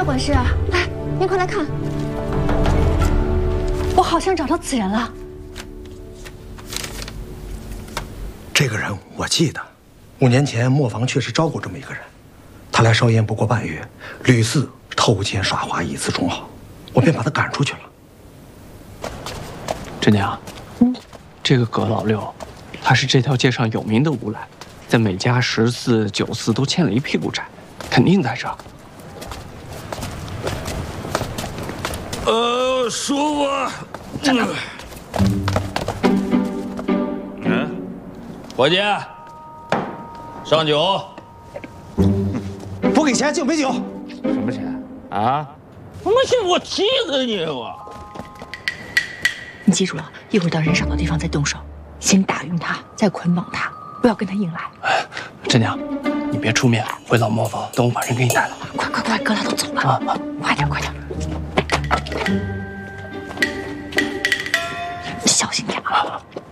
管事啊，来，您快来看，我好像找到此人了。 这个人我记得，5年前磨坊确实招过这么一个人，他来烧烟不过半月，屡次偷奸耍滑，以次充好，我便把他赶出去了。 真娘，这个葛老六，他是这条街上有名的无赖，在每家10寺9寺都欠了一屁股债，肯定在这。 叔父，伙计，上酒。 不给钱就没酒。 什么钱啊？他妈信我气死你！我。 你记住了，一会儿到人少的地方再动手，先打晕他，再捆绑他，不要跟他硬来。 哎，真娘，你别出面，回老磨坊，等我把人给你带来。 快，哥俩都走了啊！快点，小心点啊！